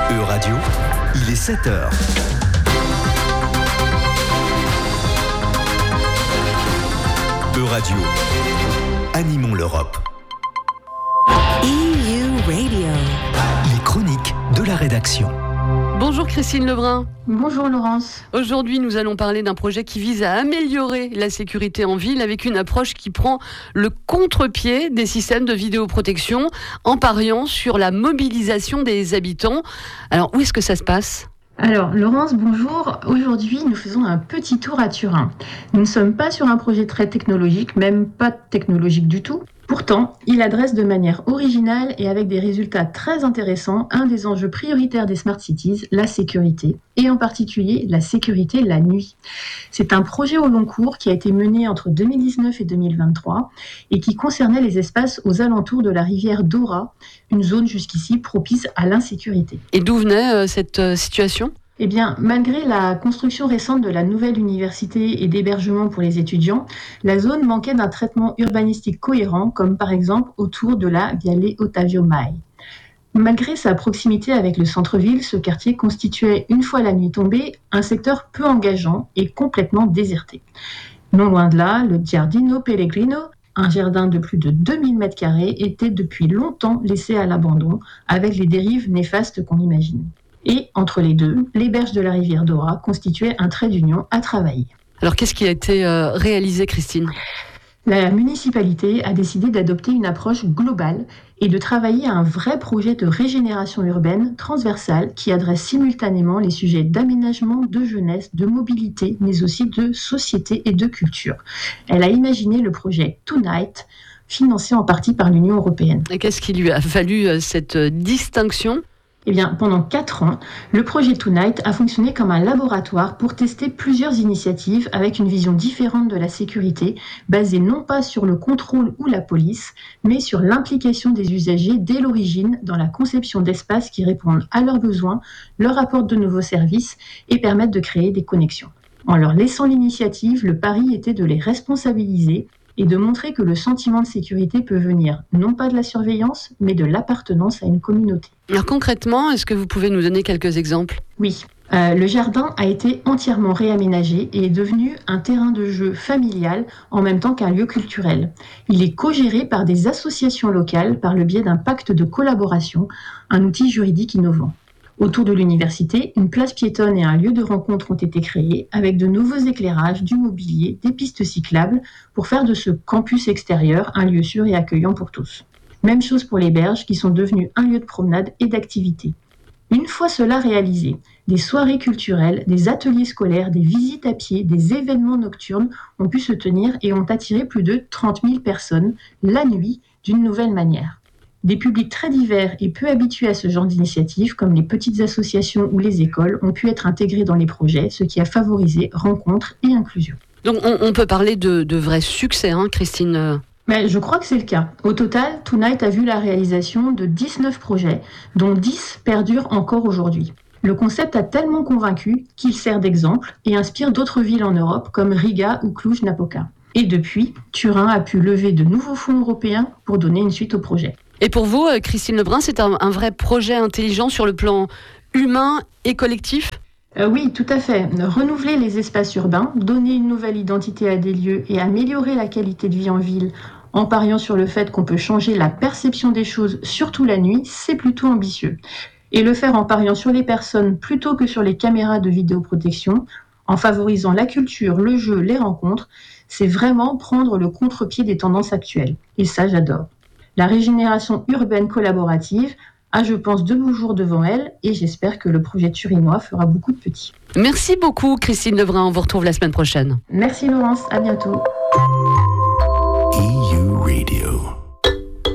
E-Radio, il est 7h. E-Radio, animons l'Europe. EU Radio. Les chroniques de la rédaction. Bonjour Christine Lebrun. Bonjour Laurence. Aujourd'hui, nous allons parler d'un projet qui vise à améliorer la sécurité en ville avec une approche qui prend le contre-pied des systèmes de vidéoprotection en pariant sur la mobilisation des habitants. Alors, où est-ce que ça se passe ? Alors Laurence, bonjour. Aujourd'hui, nous faisons un petit tour à Turin. Nous ne sommes pas sur un projet très technologique, même pas technologique du tout. Pourtant, il adresse de manière originale et avec des résultats très intéressants un des enjeux prioritaires des Smart Cities, la sécurité, et en particulier la sécurité la nuit. C'est un projet au long cours qui a été mené entre 2019 et 2023 et qui concernait les espaces aux alentours de la rivière Dora, une zone jusqu'ici propice à l'insécurité. Et d'où venait cette situation ? Eh bien, malgré la construction récente de la nouvelle université et d'hébergement pour les étudiants, la zone manquait d'un traitement urbanistique cohérent, comme par exemple autour de la Viale Ottavio Mai. Malgré sa proximité avec le centre-ville, ce quartier constituait, une fois la nuit tombée, un secteur peu engageant et complètement déserté. Non loin de là, le Giardino Pellegrino, un jardin de plus de 2000 m², était depuis longtemps laissé à l'abandon, avec les dérives néfastes qu'on imagine. Et entre les deux, les berges de la rivière Dora constituaient un trait d'union à travailler. Alors qu'est-ce qui a été réalisé, Christine ? La municipalité a décidé d'adopter une approche globale et de travailler à un vrai projet de régénération urbaine transversale qui adresse simultanément les sujets d'aménagement, de jeunesse, de mobilité, mais aussi de société et de culture. Elle a imaginé le projet Tonight, financé en partie par l'Union européenne. Et qu'est-ce qui lui a valu cette distinction ? Eh bien, pendant 4 ans, le projet Tonight a fonctionné comme un laboratoire pour tester plusieurs initiatives avec une vision différente de la sécurité, basée non pas sur le contrôle ou la police, mais sur l'implication des usagers dès l'origine dans la conception d'espaces qui répondent à leurs besoins, leur apportent de nouveaux services et permettent de créer des connexions. En leur laissant l'initiative, le pari était de les responsabiliser et de montrer que le sentiment de sécurité peut venir non pas de la surveillance, mais de l'appartenance à une communauté. Alors concrètement, est-ce que vous pouvez nous donner quelques exemples ? Oui. Le jardin a été entièrement réaménagé et est devenu un terrain de jeu familial en même temps qu'un lieu culturel. Il est co-géré par des associations locales par le biais d'un pacte de collaboration, un outil juridique innovant. Autour de l'université, une place piétonne et un lieu de rencontre ont été créés avec de nouveaux éclairages, du mobilier, des pistes cyclables pour faire de ce campus extérieur un lieu sûr et accueillant pour tous. Même chose pour les berges qui sont devenues un lieu de promenade et d'activité. Une fois cela réalisé, des soirées culturelles, des ateliers scolaires, des visites à pied, des événements nocturnes ont pu se tenir et ont attiré plus de 30 000 personnes la nuit d'une nouvelle manière. Des publics très divers et peu habitués à ce genre d'initiatives, comme les petites associations ou les écoles, ont pu être intégrés dans les projets, ce qui a favorisé rencontres et inclusion. Donc on peut parler de vrais succès, Christine ? Mais je crois que c'est le cas. Au total, Tonight a vu la réalisation de 19 projets, dont 10 perdurent encore aujourd'hui. Le concept a tellement convaincu qu'il sert d'exemple et inspire d'autres villes en Europe, comme Riga ou Cluj-Napoca. Et depuis, Turin a pu lever de nouveaux fonds européens pour donner une suite au projet. Et pour vous, Christine Lebrun, c'est un vrai projet intelligent sur le plan humain et collectif ? Oui, tout à fait. Renouveler les espaces urbains, donner une nouvelle identité à des lieux et améliorer la qualité de vie en ville en pariant sur le fait qu'on peut changer la perception des choses, surtout la nuit, c'est plutôt ambitieux. Et le faire en pariant sur les personnes plutôt que sur les caméras de vidéoprotection, en favorisant la culture, le jeu, les rencontres, c'est vraiment prendre le contre-pied des tendances actuelles. Et ça, j'adore. La régénération urbaine collaborative a, je pense, de beaux jours devant elle et j'espère que le projet turinois fera beaucoup de petits. Merci beaucoup Christine Lebrun, on vous retrouve la semaine prochaine. Merci Laurence, à bientôt.